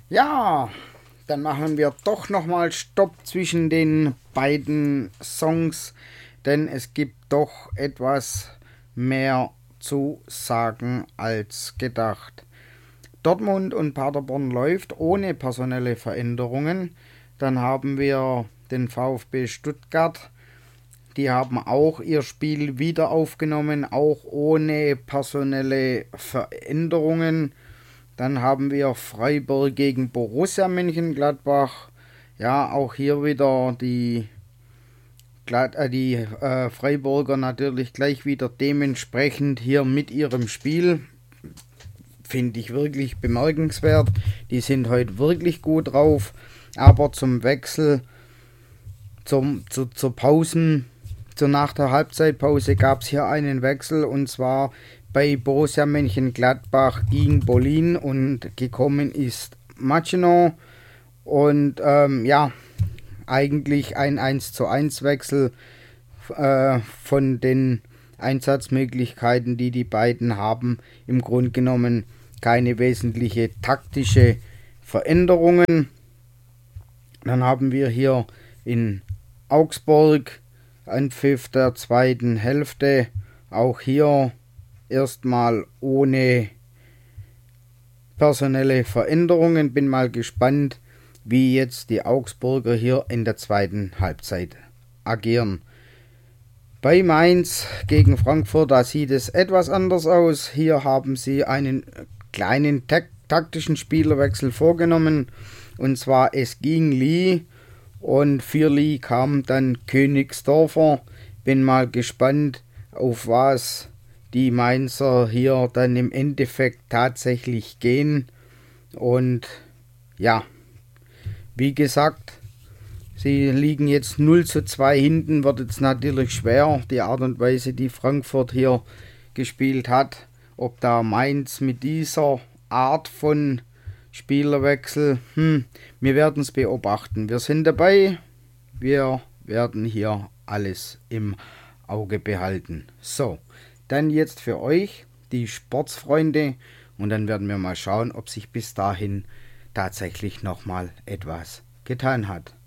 Ja, dann machen wir doch nochmal Stopp zwischen den beiden Songs, denn es gibt doch etwas mehr zu sagen als gedacht. Dortmund und Paderborn läuft ohne personelle Veränderungen. Dann haben wir den VfB Stuttgart. Die haben auch ihr Spiel wieder aufgenommen, auch ohne personelle Veränderungen. Dann haben wir Freiburg gegen Borussia Mönchengladbach. Ja, auch hier wieder die Freiburger natürlich gleich wieder dementsprechend hier mit ihrem Spiel. Finde ich wirklich bemerkenswert. Die sind heute wirklich gut drauf. Aber zum Wechsel, zur Pausen, nach der Halbzeitpause gab es hier einen Wechsel, und zwar bei Borussia Mönchengladbach ging Bolin und gekommen ist Machino. Und ja, eigentlich ein 1:1 Wechsel von den Einsatzmöglichkeiten, die die beiden haben. Im Grunde genommen keine wesentliche taktische Veränderungen. Dann haben wir hier in Augsburg Anpfiff der zweiten Hälfte. Auch hier erstmal ohne personelle Veränderungen. Bin mal gespannt, wie jetzt die Augsburger hier in der zweiten Halbzeit agieren. Bei Mainz gegen Frankfurt, da sieht es etwas anders aus. Hier haben sie einen kleinen taktischen Spielerwechsel vorgenommen. Und zwar es ging Lee und für Lee kam dann Königsdorfer. Bin mal gespannt, auf was die Mainzer hier dann im Endeffekt tatsächlich gehen. Und ja, wie gesagt, sie liegen jetzt 0:2 hinten, wird jetzt natürlich schwer, die Art und Weise, die Frankfurt hier gespielt hat. Ob da Mainz mit dieser Art von Spielerwechsel, wir werden es beobachten. Wir sind dabei, wir werden hier alles im Auge behalten. So, dann jetzt für euch, die Sportsfreunde, und dann werden wir mal schauen, ob sich bis dahin tatsächlich nochmal etwas getan hat.